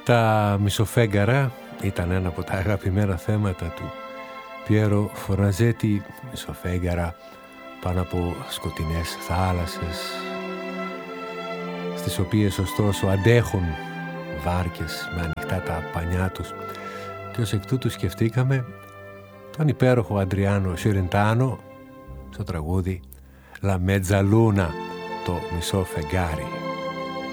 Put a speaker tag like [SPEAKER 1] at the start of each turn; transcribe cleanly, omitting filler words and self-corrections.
[SPEAKER 1] Τα μισοφέγγαρα ήταν ένα από τα αγαπημένα θέματα του Πιέρο Φωναζέτη. Μισοφέγγαρα πάνω από σκοτεινές θάλασσες, στις οποίες ωστόσο αντέχουν βάρκες με ανοιχτά τα πανιά τους, και ως εκ τούτου σκεφτήκαμε τον υπέροχο Αντριάνο Σιρεντάνο στο τραγούδι «La Mezzaluna», το μισό φεγγάρι.